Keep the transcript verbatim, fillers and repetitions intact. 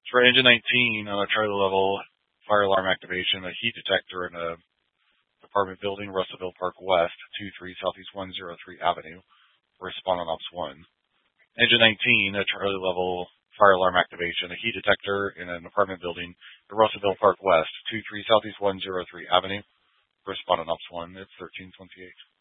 For engine nineteen, on a Charlie level, fire alarm activation, a heat detector in a apartment building, Russellville Park West, two three Southeast one oh three Avenue. Respond on Ops one. Engine nineteen, a Charlie level fire alarm activation, a heat detector in an apartment building, Russellville Park West, two three Southeast one oh three Avenue. Respond on Ops one. It's thirteen twenty-eight.